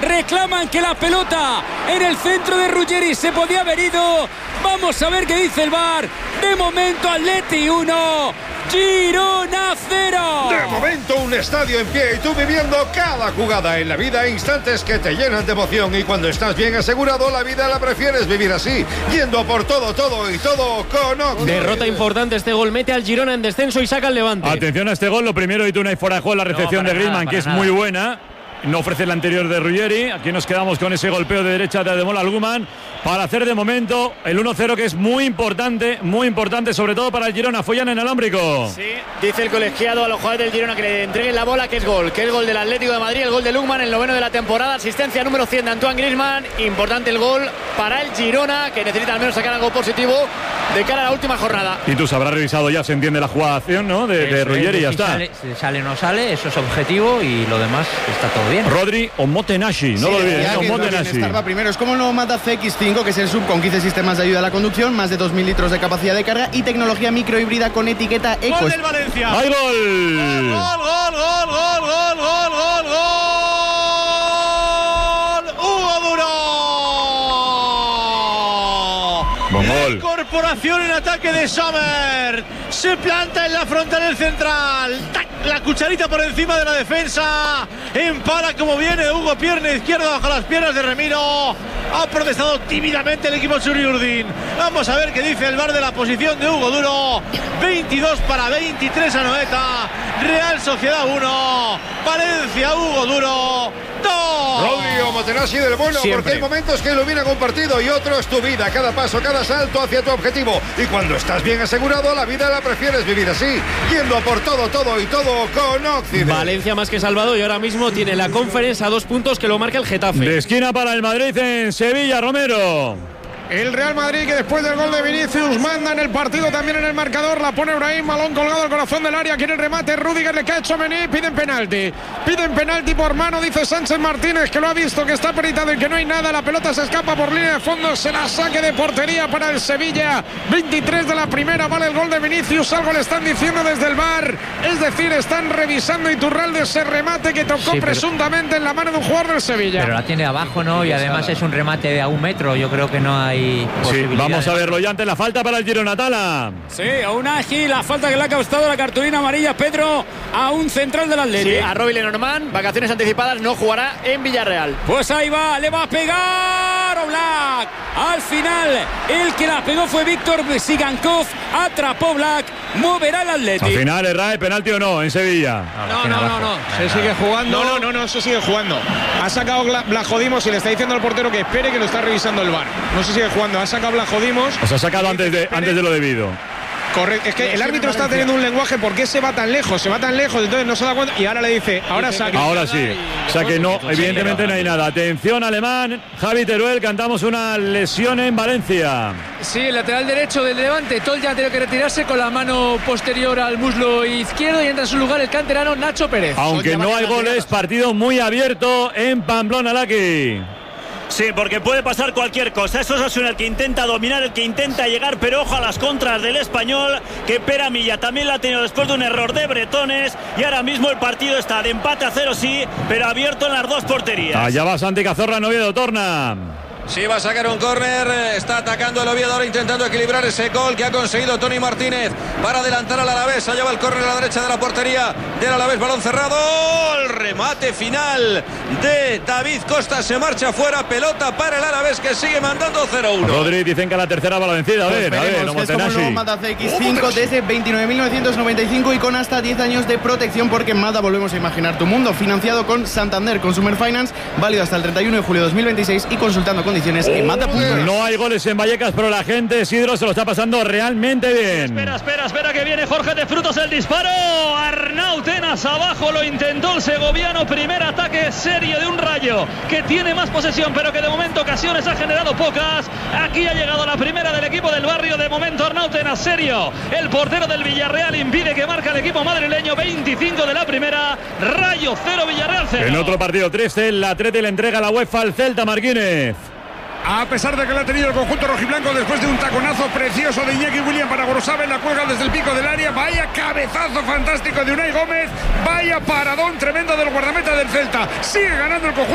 reclaman que la pelota en el centro de Ruggeri se podía haber ido. Vamos a ver qué dice el VAR. De momento Atleti 1, Girona 0. De momento un estadio en pie y tú viviendo cada jugada. En la vida, instantes que te llenan de emoción, y cuando estás bien asegurado, la vida la prefieres vivir así, yendo a por todo y todo con Octave. Derrota importante, este gol mete al Girona en descenso y saca al Levante. Atención a este gol, lo primero, Iturraiz fuera de juego, la recepción de Griezmann, que es muy buena. No ofrece el anterior de Ruggeri. Aquí nos quedamos con ese golpeo de derecha de Ademola Alguman para hacer de momento el 1-0, que es muy importante, sobre todo para el Girona. Follan en alámbrico. Sí, dice el colegiado a los jugadores del Girona que le entreguen la bola, que es gol del Atlético de Madrid, el gol de Lukman, el 9º de la temporada, asistencia número 100 de Antoine Griezmann. Importante el gol para el Girona, que necesita al menos sacar algo positivo de cara a la última jornada. Y tú se habrás revisado ya, se entiende la jugación, ¿no? De Ruggeri, ya está. Sale o no sale, eso es objetivo, y lo demás está todo bien. Rodri o Motenashi, no lo olvides, Motenashi. Primero es como el nuevo Mazda CX-5, que es el sub con 15 sistemas de ayuda a la conducción, más de 2.000 litros de capacidad de carga y tecnología microhíbrida con etiqueta Eco. ¡Gol del Valencia! ¡Hay gol! ¡Gol! ¡Hugo Duro! Gol. Incorporación en ataque de Sommer. Se planta en la frontal del central. ¡Tac! La cucharita por encima de la defensa. Empala como viene Hugo, pierna izquierda bajo las piernas de Remiro. Ha protestado tímidamente el equipo Churiurdin. Vamos a ver qué dice el VAR de la posición de Hugo Duro. 22-23 a Noeta. Real Sociedad 1, Valencia Hugo Duro 2. Rodri o Motenashi del bueno, siempre. Porque hay momentos que iluminan un partido y otros tu vida, cada paso, cada salto hacia tu objetivo. Y cuando estás bien asegurado, la vida la prefieres vivir así, yendo a por todo y todo con Occidente. Valencia más que salvado y ahora mismo tiene la Conference a 2 puntos, que lo marca el Getafe. De esquina para el Madrid en Sevilla, Romero. El Real Madrid, que después del gol de Vinicius manda en el partido, también en el marcador. La pone Brahim, balón colgado al corazón del área, quiere el remate, Rüdiger le cae a Tchouaméni, piden penalti por mano, dice Sánchez Martínez, que lo ha visto, que está peritado y que no hay nada. La pelota se escapa por línea de fondo, se la saque de portería para el Sevilla. 23 de la primera, vale el gol de Vinicius. Algo le están diciendo desde el VAR, es decir, están revisando Iturralde ese remate que tocó presuntamente en la mano de un jugador del Sevilla. Pero la tiene abajo, ¿no? Y además es un remate de a 1 metro, yo creo que no hay. Sí, vamos a verlo ya ante la falta para el Girona, Tala. Sí, a un ágil, la falta que le ha causado la cartulina amarilla, Pedro, a un central del Atlético. Sí, a Robin Lenormand, vacaciones anticipadas, no jugará en Villarreal. Pues ahí va, le va a pegar Oblak. Al final, el que la pegó fue Víctor Sigankov, atrapó Oblak, moverá el Atlético. Al final, ¿Errae penalti o no en Sevilla? No. Se sigue jugando. No, se sigue jugando. Ha sacado Blajodimos y le está diciendo al portero que espere, que lo está revisando el VAR. No se sigue jugando. Ha sacado Blajodimos. O sea, ha sacado antes de lo debido. Correcto, es que el árbitro está teniendo un lenguaje. ¿Por qué se va tan lejos? Entonces no se da cuenta y ahora le dice, ahora saque. Ahora sí, o sea que no, evidentemente no hay nada. Atención, Alemán, Javi Teruel, cantamos una lesión en Valencia. Sí, el lateral derecho del Levante, Tolja ha tenido que retirarse con la mano posterior al muslo izquierdo, y entra en su lugar el canterano Nacho Pérez. Aunque no hay goles, partido muy abierto en Pamplona, Laki. Sí, porque puede pasar cualquier cosa. Eso es Osasuna el que intenta dominar, el que intenta llegar, pero ojo a las contras del Español, que Pere Milla también la ha tenido después de un error de Bretones, y ahora mismo el partido está de empate a 0, sí, pero abierto en las dos porterías. Allá va Santi Cazorla, Oviedo, torna. Sí, va a sacar un córner, está atacando el Oviedo ahora, intentando equilibrar ese gol que ha conseguido Tony Martínez para adelantar al Alavés. Allá va el córner a la derecha de la portería del Alavés, balón cerrado, el remate final de David Costa, se marcha fuera, pelota para el Alavés, que sigue mandando 0-1. Rodri, dicen que la tercera va la vencida, a ver, no, es como el nuevo Mazda CX-5 desde 29.995 y con hasta 10 años de protección, porque en Mazda volvemos a imaginar tu mundo, financiado con Santander Consumer Finance, válido hasta el 31 de julio de 2026 y consultando condiciones en Mazda.es. No hay goles en Vallecas, pero la gente, Isidro, se lo está pasando realmente bien. Espera que viene Jorge de Frutos, el disparo. Arnau Tenas abajo, lo intentó el segoviano. Primer ataque serio de un Rayo que tiene más posesión, pero que de momento ocasiones ha generado pocas. Aquí ha llegado la primera del equipo del barrio. De momento Arnau Tenas, serio. El portero del Villarreal impide que marque el equipo madrileño. 25 de la primera. Rayo 0, Villarreal 0. En otro partido triste, el Atleti le entrega la UEFA al Celta, Marquínez. A pesar de que le ha tenido el conjunto rojiblanco después de un taconazo precioso de Iñaki William para Gorosabel, la cuelga desde el pico del área. Vaya cabezazo fantástico de Unai Gómez. Vaya paradón tremendo del guardameta del Celta. Sigue ganando el conjunto.